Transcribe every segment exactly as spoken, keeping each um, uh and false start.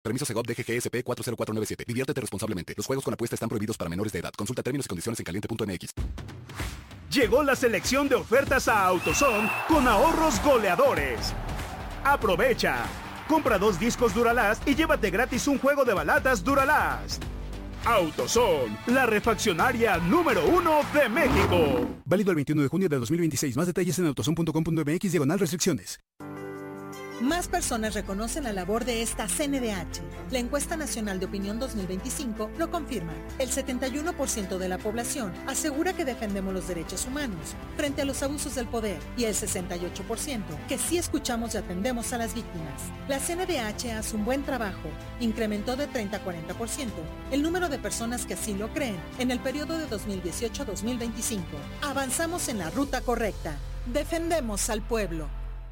Permiso Segov D G G S P cuatro cero cuatro nueve siete. Diviértete responsablemente. Los juegos con apuesta están prohibidos para menores de edad. Consulta términos y condiciones en caliente punto m x. Llegó la selección de ofertas a AutoZone con ahorros goleadores. Aprovecha. Compra dos discos Duralast y llévate gratis un juego de balatas Duralast. AutoZone, la refaccionaria número uno de México. Válido el veintiuno de junio de dos mil veintiséis. Más detalles en autozone punto com punto m x diagonal restricciones. Más personas reconocen la labor de esta C N D H. La encuesta nacional de opinión dos mil veinticinco lo confirma. El setenta y uno por ciento de la población asegura que defendemos los derechos humanos frente a los abusos del poder y el sesenta y ocho por ciento que sí escuchamos y atendemos a las víctimas. La C N D H hace un buen trabajo. Incrementó de treinta a cuarenta por ciento el número de personas que así lo creen en el periodo de dos mil dieciocho a dos mil veinticinco. Avanzamos en la ruta correcta. Defendemos al pueblo.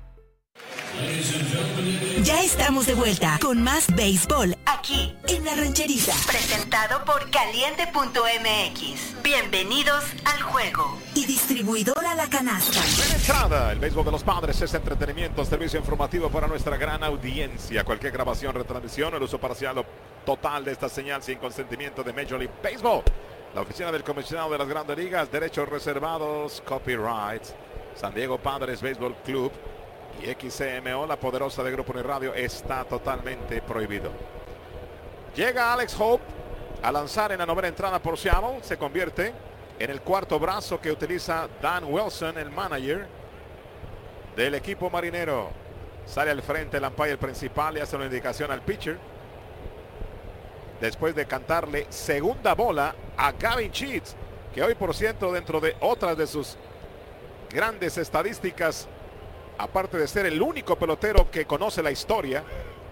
Ya estamos de vuelta con más béisbol aquí en La Rancherita. Presentado por caliente punto m x. Bienvenidos al juego. Y distribuidora La Canasta. Entrada, el béisbol de los padres es entretenimiento, servicio informativo para nuestra gran audiencia. Cualquier grabación, retransmisión, el uso parcial o total de esta señal sin consentimiento de Major League Baseball. La oficina del comisionado de las Grandes Ligas, derechos reservados, copyrights, San Diego Padres Baseball Club. Y X C M O, la poderosa de Grupo Uniradio, está totalmente prohibido. Llega Alex Hope a lanzar en la novena entrada por Seattle. Se convierte en el cuarto brazo que utiliza Dan Wilson, el manager del equipo marinero. Sale al frente el umpire principal y hace una indicación al pitcher. Después de cantarle segunda bola a Gavin Sheets, que hoy por ciento dentro de otras de sus grandes estadísticas, aparte de ser el único pelotero que conoce la historia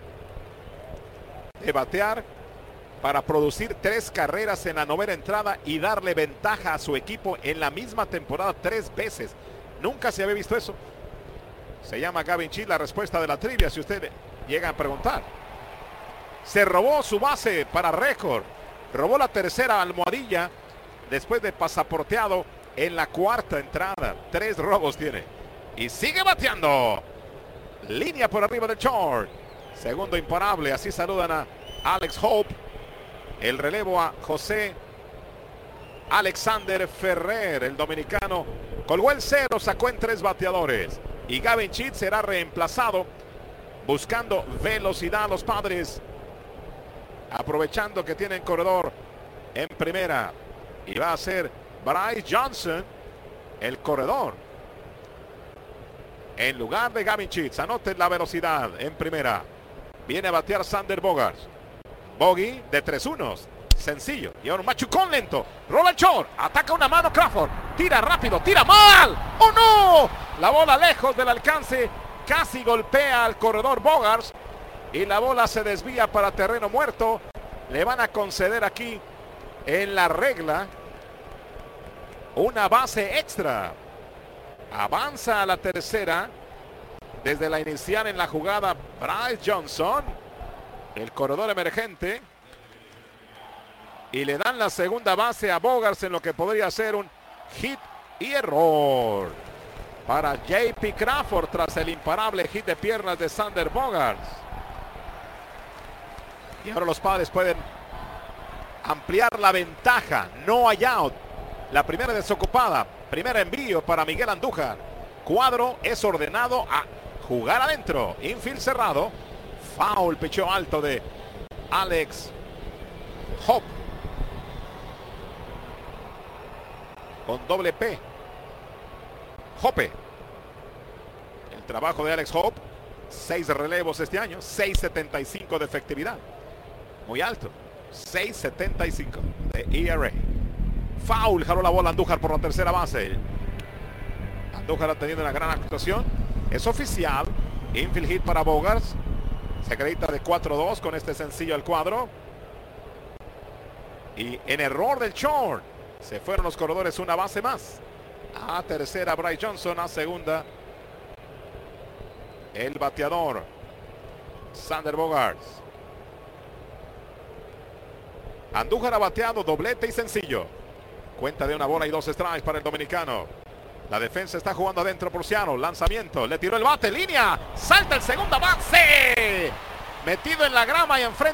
de batear para producir tres carreras en la novena entrada y darle ventaja a su equipo en la misma temporada tres veces. Nunca se había visto eso. Se llama Gavin Sheets, la respuesta de la trivia, si usted llega a preguntar. Se robó su base para récord. Robó la tercera almohadilla después de pasaporteado en la cuarta entrada. Tres robos tiene. Y sigue bateando. Línea por arriba del short. Segundo imparable. Así saludan a Alex Hope. El relevo a José Alexander Ferrer. El dominicano colgó el cero. Sacó en tres bateadores. Y Gavin Sheets será reemplazado. Buscando velocidad los padres. Aprovechando que tienen corredor en primera. Y va a ser Bryce Johnson el corredor en lugar de Gavin Sheets. Anoten la velocidad en primera. Viene a batear Sander Bogaerts. Bogey de tres unos. Sencillo. Y ahora un machucón lento. Rola el short. Ataca una mano Crawford. Tira rápido. Tira mal. ¡Oh no! La bola lejos del alcance. Casi golpea al corredor Bogaerts. Y la bola se desvía para terreno muerto. Le van a conceder aquí en la regla una base extra. Avanza a la tercera desde la inicial en la jugada Bryce Johnson, el corredor emergente, y le dan la segunda base a Bogaerts en lo que podría ser un hit y error para J P Crawford tras el imparable hit de piernas de Sander Bogaerts. Y ahora los padres pueden ampliar la ventaja. No hay out. La primera desocupada. Primer envío para Miguel Andújar. Cuadro es ordenado a jugar adentro. Infield cerrado. Foul, picheo alto de Alex Hope. Con doble P. Hope. El trabajo de Alex Hope. Seis relevos este año. seis setenta y cinco de efectividad. Muy alto. seis setenta y cinco de E R A. Foul, jaló la bola Andújar por la tercera base. Andújar ha tenido una gran actuación. Es oficial. Infield hit para Bogaerts. Se acredita de cuatro dos con este sencillo al cuadro. Y en error del short. Se fueron los corredores una base más. A tercera Bryce Johnson. A segunda el bateador Sander Bogaerts. Andújar ha bateado doblete y sencillo. Cuenta de una bola y dos strikes para el dominicano. La defensa está jugando adentro por Seattle. Lanzamiento. Le tiró el bate. Línea. Salta el segunda base. Metido en la grama y enfrente